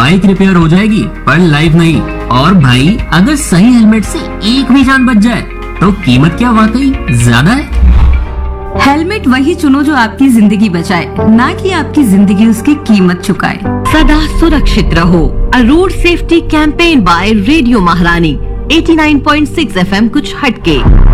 Bike repair हो जाएगी पर लाइफ नहीं। और भाई अगर सही हेलमेट से एक भी जान बच जाए तो कीमत क्या वाकई ज्यादा है? हेलमेट वही चुनो जो आपकी जिंदगी बचाए, ना कि आपकी जिंदगी उसकी कीमत चुकाए। सदा सुरक्षित रहो। अ road safety campaign bye radio महारानी 89.6 FM कुछ हटके।